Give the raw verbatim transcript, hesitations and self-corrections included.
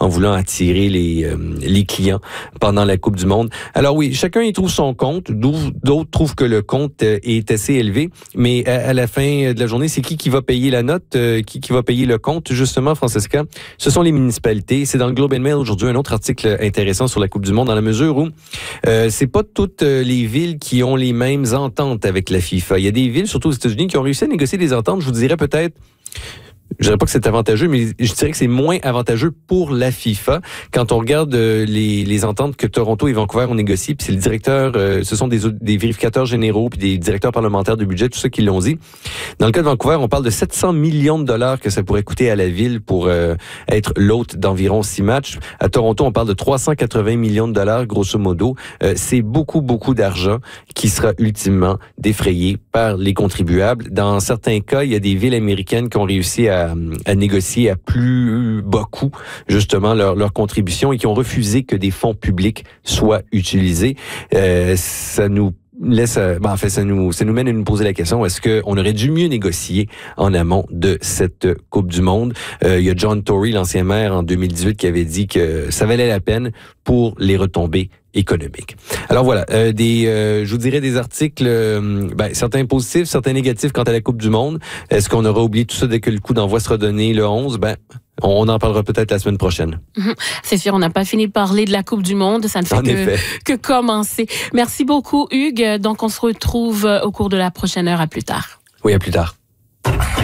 en voulant attirer les, euh, les clients pendant la Coupe du Monde. Alors oui, chacun y trouve son compte. D'autres trouvent que le compte est assez élevé. Mais à, à la fin de la journée, c'est qui qui va payer la note, euh, qui, qui va payer le compte? Justement, Francesca, ce sont les municipalités. C'est dans le Globe and Mail aujourd'hui un autre article intéressant sur la Coupe du Monde, dans la mesure où euh, c'est pas toutes les villes qui ont les mêmes ententes avec la FIFA. Il y a des villes, surtout aux États-Unis, qui ont réussi à négocier des ententes, je vous dirais peut-être, je dirais pas que c'est avantageux, mais je dirais que c'est moins avantageux pour la FIFA. Quand on regarde euh, les, les ententes que Toronto et Vancouver ont négociées, puis c'est le directeur, euh, ce sont des, des vérificateurs généraux, puis des directeurs parlementaires de budget, tout ça qui l'ont dit. Dans le cas de Vancouver, on parle de sept cents millions de dollars que ça pourrait coûter à la ville pour euh, être l'hôte d'environ six matchs. À Toronto, on parle de trois cent quatre-vingts millions de dollars, grosso modo. Euh, c'est beaucoup, beaucoup d'argent qui sera ultimement défrayé par les contribuables. Dans certains cas, il y a des villes américaines qui ont réussi à À, à négocier à plus bas coût, justement, leur, leur contribution et qui ont refusé que des fonds publics soient utilisés. Euh, ça nous laisse, ben, en fait, ça nous, ça nous mène à nous poser la question, est-ce qu'on aurait dû mieux négocier en amont de cette Coupe du Monde? Euh, il y a John Tory, l'ancien maire, en deux mille dix-huit, qui avait dit que ça valait la peine pour les retombées économiques. Alors voilà, euh, des, euh, je vous dirais des articles, euh, ben, certains positifs, certains négatifs quant à la Coupe du Monde. Est-ce qu'on aura oublié tout ça dès que le coup d'envoi sera donné le onze? Ben, on en parlera peut-être la semaine prochaine. Mmh, c'est sûr, on n'a pas fini de parler de la Coupe du Monde. Ça ne fait que, que commencer. Merci beaucoup, Hugues. Donc, on se retrouve au cours de la prochaine heure. À plus tard. Oui, à plus tard.